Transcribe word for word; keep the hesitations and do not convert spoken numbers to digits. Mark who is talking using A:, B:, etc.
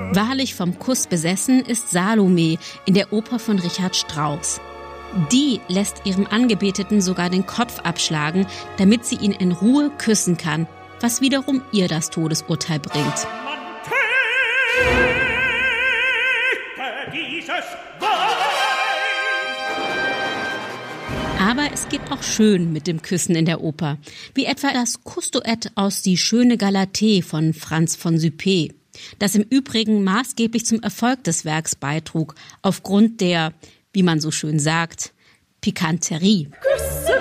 A: Wahrlich vom Kuss besessen ist Salome in der Oper von Richard Strauss. Die lässt ihrem Angebeteten sogar den Kopf abschlagen, damit sie ihn in Ruhe küssen kann, was wiederum ihr das Todesurteil bringt. Aber es geht auch schön mit dem Küssen in der Oper, wie etwa das Kussduett aus Die schöne Galatee von Franz von Suppé, das im Übrigen maßgeblich zum Erfolg des Werks beitrug, aufgrund der, wie man so schön sagt, Pikanterie. Küsse!